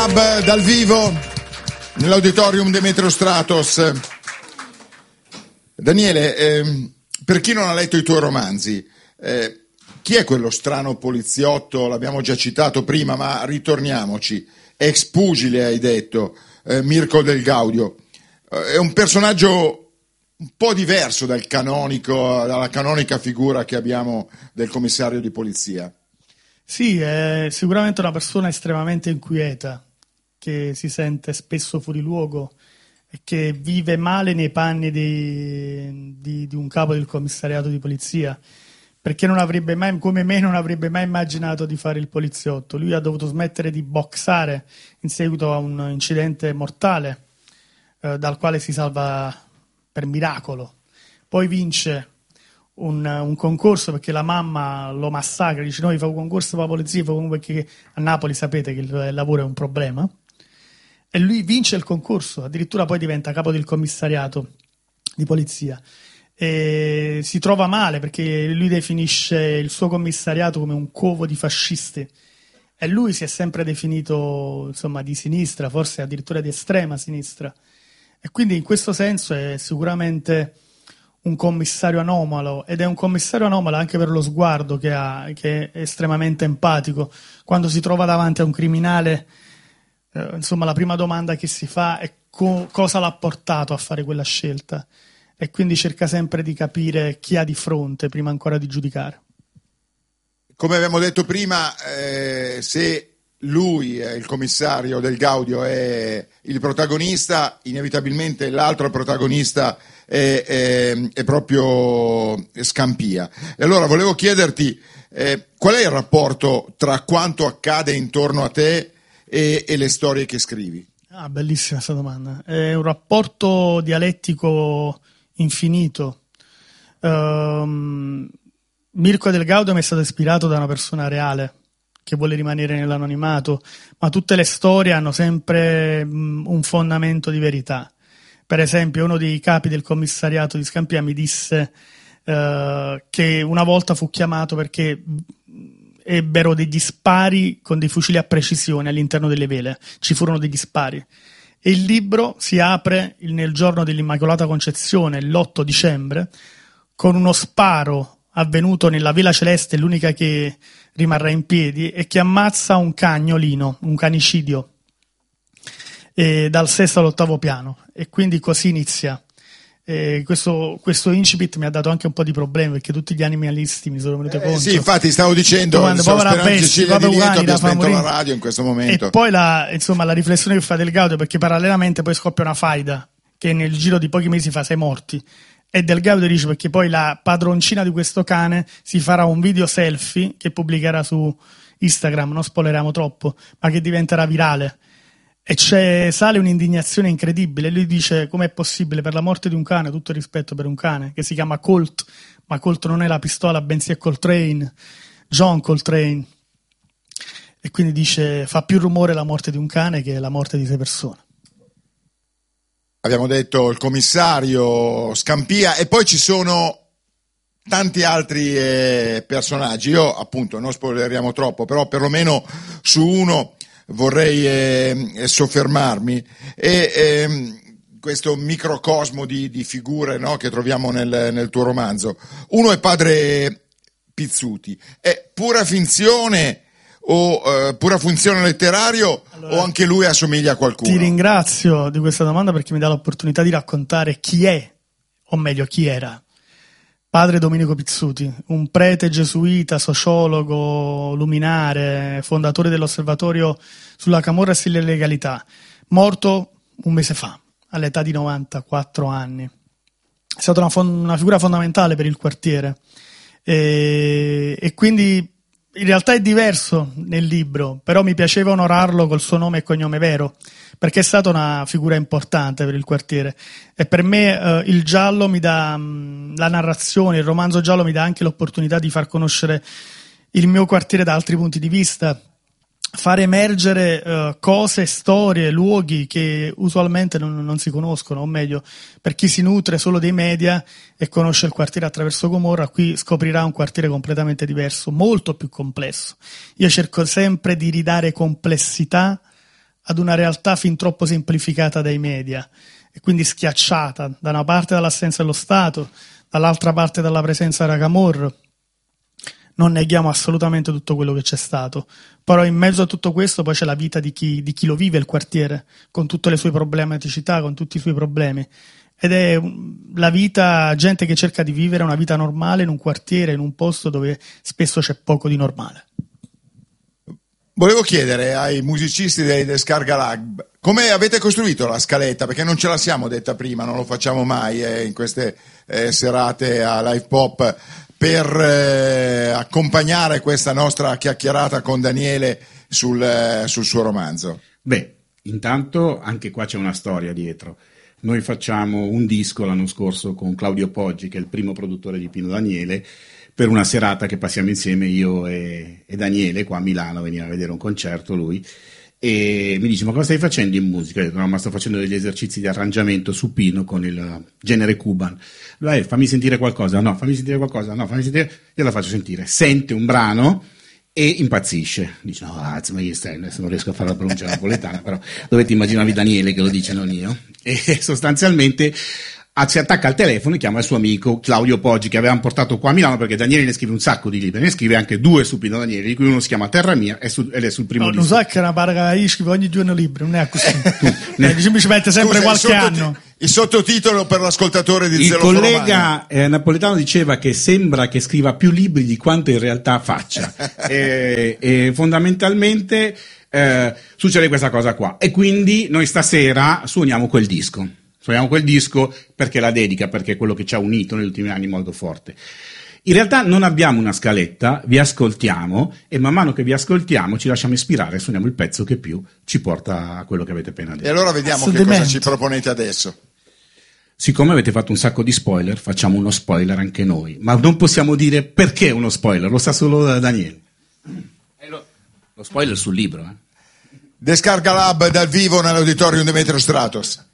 Dal vivo nell'auditorium Demetrio Stratos. Daniele, per chi non ha letto i tuoi romanzi, chi è quello strano poliziotto? L'abbiamo già citato prima, ma ritorniamoci. Ex pugile, hai detto, Mirko Del Gaudio. È un personaggio un po' diverso dalla canonica figura che abbiamo del commissario di polizia. Sì, è sicuramente una persona estremamente inquieta, che si sente spesso fuori luogo e che vive male nei panni di un capo del commissariato di polizia, perché non avrebbe mai, come me, non avrebbe mai immaginato di fare il poliziotto. Lui ha dovuto smettere di boxare in seguito a un incidente mortale, dal quale si salva per miracolo. Poi vince un concorso perché la mamma lo massacra, dice: noi fa un concorso per la polizia, perché a Napoli sapete che il lavoro è un problema. E lui vince il concorso, addirittura poi diventa capo del commissariato di polizia. E si trova male perché lui definisce il suo commissariato come un covo di fascisti, e lui si è sempre definito, insomma, di sinistra, forse addirittura di estrema sinistra, e quindi in questo senso è sicuramente un commissario anomalo, ed è un commissario anomalo anche per lo sguardo che ha, che è estremamente empatico. Quando si trova davanti a un criminale, insomma, la prima domanda che si fa è cosa l'ha portato a fare quella scelta, e quindi cerca sempre di capire chi ha di fronte prima ancora di giudicare. Come abbiamo detto prima, se lui, il commissario Del Gaudio, è il protagonista, inevitabilmente l'altro protagonista è proprio Scampia. E allora volevo chiederti qual è il rapporto tra quanto accade intorno a te e le storie che scrivi? Bellissima questa domanda. È un rapporto dialettico infinito. Mirko Del Gaudio mi è stato ispirato da una persona reale che vuole rimanere nell'anonimato, ma tutte le storie hanno sempre un fondamento di verità. Per esempio, uno dei capi del commissariato di Scampia mi disse che una volta fu chiamato perché ebbero degli spari con dei fucili a precisione all'interno delle vele. Ci furono degli spari. E il libro si apre nel giorno dell'Immacolata Concezione, l'8 dicembre, con uno sparo avvenuto nella vela celeste, l'unica che rimarrà in piedi, e che ammazza un cagnolino, un canicidio, dal sesto all'ottavo piano. E quindi così inizia. Questo incipit mi ha dato anche un po' di problemi, perché tutti gli animalisti mi sono venuti conto. Sì, infatti stavo dicendo, povera bestia, Cecilia Di Lieto che ha spento la radio in questo momento. E poi la riflessione che fa Del Gaudio, perché parallelamente poi scoppia una faida che nel giro di pochi mesi fa 6 morti, e Del Gaudio dice perché poi la padroncina di questo cane si farà un video selfie che pubblicherà su Instagram, non spoileriamo troppo, ma che diventerà virale. E sale un'indignazione incredibile. Lui dice: com'è possibile, per la morte di un cane, tutto il rispetto per un cane che si chiama Colt, ma Colt non è la pistola, bensì è Coltrane, John Coltrane. E quindi dice: fa più rumore la morte di un cane che la morte di 6 persone. Abbiamo detto il commissario, Scampia, e poi ci sono tanti altri personaggi. Io appunto non spoileriamo troppo, però perlomeno su uno vorrei soffermarmi, e questo microcosmo di figure, no, che troviamo nel tuo romanzo. Uno è padre Pizzuti, è pura finzione o pura funzione letterario, allora, o anche lui assomiglia a qualcuno? Ti ringrazio di questa domanda, perché mi dà l'opportunità di raccontare chi è, o meglio chi era, padre Domenico Pizzuti, un prete gesuita, sociologo, luminare, fondatore dell'osservatorio sulla camorra e sull'illegalità, morto un mese fa, all'età di 94 anni. È stata una figura fondamentale per il quartiere, e quindi in realtà è diverso nel libro, però mi piaceva onorarlo col suo nome e cognome vero, perché è stata una figura importante per il quartiere. E per me il giallo mi dà, la narrazione, il romanzo giallo mi dà anche l'opportunità di far conoscere il mio quartiere da altri punti di vista, far emergere cose, storie, luoghi che usualmente non si conoscono, o meglio, per chi si nutre solo dei media e conosce il quartiere attraverso Gomorra, qui scoprirà un quartiere completamente diverso, molto più complesso. Io cerco sempre di ridare complessità ad una realtà fin troppo semplificata dai media e quindi schiacciata da una parte dall'assenza dello Stato, dall'altra parte dalla presenza della Camorra. Non neghiamo assolutamente tutto quello che c'è stato, però in mezzo a tutto questo poi c'è la vita di chi lo vive il quartiere, con tutte le sue problematicità, con tutti i suoi problemi, ed è la vita, gente che cerca di vivere una vita normale in un quartiere, in un posto dove spesso c'è poco di normale. Volevo chiedere ai musicisti dei Descarga Lab come avete costruito la scaletta, perché non ce la siamo detta prima, non lo facciamo mai in queste serate a live pop, per accompagnare questa nostra chiacchierata con Daniele sul suo romanzo. Beh, intanto anche qua c'è una storia dietro. Noi facciamo un disco l'anno scorso con Claudio Poggi, che è il primo produttore di Pino Daniele, per una serata che passiamo insieme io e Daniele qua a Milano, veniva a vedere un concerto lui, e mi dice: ma cosa stai facendo in musica? Io ho detto: no, ma sto facendo degli esercizi di arrangiamento su Pino con il genere cuban. Lui: fammi sentire qualcosa, no, fammi sentire qualcosa, no, fammi sentire. Io la faccio sentire, sente un brano e impazzisce, dice: no, adesso non riesco a fare la pronuncia napoletana, però dovete immaginarvi Daniele che lo dice, non io. E sostanzialmente si attacca al telefono e chiama il suo amico Claudio Poggi, che avevamo portato qua a Milano, perché Daniele ne scrive un sacco di libri, ne scrive anche 2 su Pino Daniele, di cui uno si chiama Terra Mia ed è sul primo disco. Non so che è una parla, io scrivo ogni giorno libri, non è così. Ci mette sempre qualche anno. Il sottotitolo per l'ascoltatore di il Zero collega napoletano diceva che sembra che scriva più libri di quanto in realtà faccia. e fondamentalmente succede questa cosa qua, e quindi noi stasera suoniamo quel disco perché la dedica, perché è quello che ci ha unito negli ultimi anni in modo forte. In realtà non abbiamo una scaletta, vi ascoltiamo e man mano che vi ascoltiamo ci lasciamo ispirare e suoniamo il pezzo che più ci porta a quello che avete appena detto. E allora vediamo che cosa ci proponete adesso. Siccome avete fatto un sacco di spoiler, facciamo uno spoiler anche noi, ma non possiamo dire perché uno spoiler, lo sa solo Daniele. Lo spoiler sul libro. Descarga Lab dal vivo nell'auditorium Demetrio Stratos.